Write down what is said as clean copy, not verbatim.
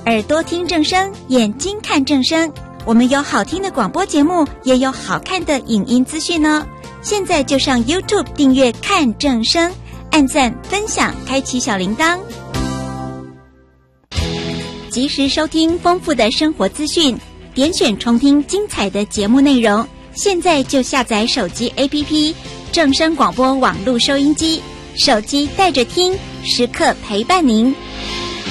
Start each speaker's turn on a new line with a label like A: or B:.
A: 耳朵听正声，眼睛看正声。我们有好听的广播节目，也有好看的影音资讯哦。现在就上 YouTube 订阅看正声，按赞分享，开启小铃铛，及时收听丰富的生活资讯，点选重听精彩的节目内容。现在就下载手机 APP 正声广播网络收音机，手机带着听，时刻陪伴您。